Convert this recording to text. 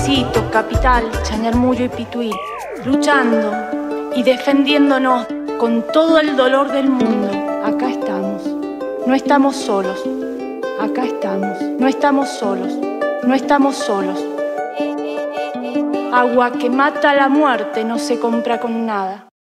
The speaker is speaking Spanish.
Luisito, Capital, Chañarmullo y Pituí, luchando y defendiéndonos con todo el dolor del mundo. Acá estamos, no estamos solos. Acá estamos, no estamos solos, no estamos solos. Agua que mata la muerte no se compra con nada.